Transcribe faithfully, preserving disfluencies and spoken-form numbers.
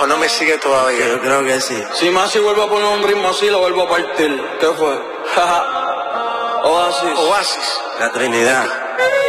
o no me sigue todavía. Yo creo que sí. Si más si vuelvo a poner un ritmo así, lo vuelvo a partir. ¿Qué fue? Oasis. Oasis. La Trinidad.